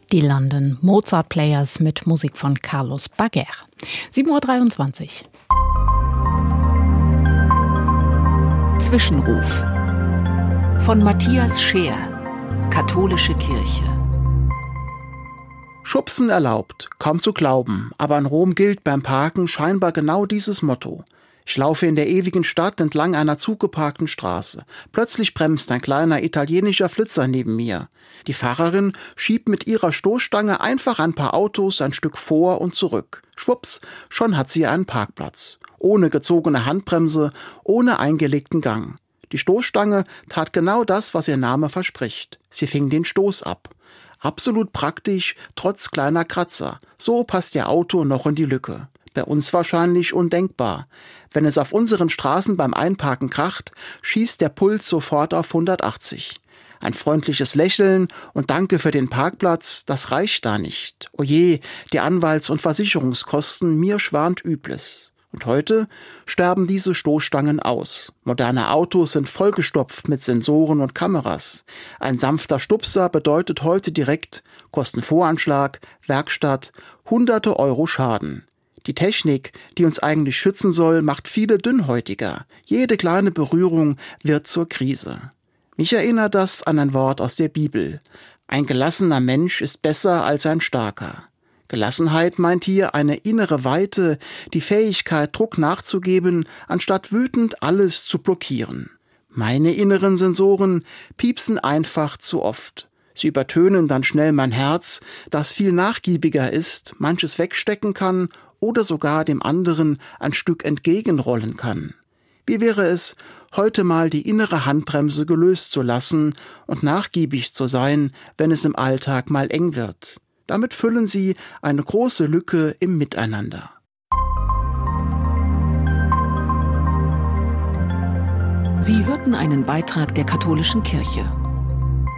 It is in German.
Die London Mozart Players mit Musik von Carlos Baguer. 7:23 Uhr. Zwischenruf von Matthias Scheer, Katholische Kirche. Schubsen erlaubt, kaum zu glauben, aber in Rom gilt beim Parken scheinbar genau dieses Motto. Ich laufe in der ewigen Stadt entlang einer zugeparkten Straße. Plötzlich bremst ein kleiner italienischer Flitzer neben mir. Die Fahrerin schiebt mit ihrer Stoßstange einfach ein paar Autos ein Stück vor und zurück. Schwupps, schon hat sie einen Parkplatz. Ohne gezogene Handbremse, ohne eingelegten Gang. Die Stoßstange tat genau das, was ihr Name verspricht. Sie fing den Stoß ab. Absolut praktisch, trotz kleiner Kratzer. So passt ihr Auto noch in die Lücke. Bei uns wahrscheinlich undenkbar. Wenn es auf unseren Straßen beim Einparken kracht, schießt der Puls sofort auf 180. Ein freundliches Lächeln und Danke für den Parkplatz, das reicht da nicht. Oje, die Anwalts- und Versicherungskosten, mir schwant Übles. Und heute sterben diese Stoßstangen aus. Moderne Autos sind vollgestopft mit Sensoren und Kameras. Ein sanfter Stupser bedeutet heute direkt Kostenvoranschlag, Werkstatt, hunderte Euro Schaden. Die Technik, die uns eigentlich schützen soll, macht viele dünnhäutiger. Jede kleine Berührung wird zur Krise. Mich erinnert das an ein Wort aus der Bibel. Ein gelassener Mensch ist besser als ein starker. Gelassenheit meint hier eine innere Weite, die Fähigkeit, Druck nachzugeben, anstatt wütend alles zu blockieren. Meine inneren Sensoren piepsen einfach zu oft. Sie übertönen dann schnell mein Herz, das viel nachgiebiger ist, manches wegstecken kann oder sogar dem anderen ein Stück entgegenrollen kann. Wie wäre es, heute mal die innere Handbremse gelöst zu lassen und nachgiebig zu sein, wenn es im Alltag mal eng wird? Damit füllen Sie eine große Lücke im Miteinander. Sie hörten einen Beitrag der Katholischen Kirche.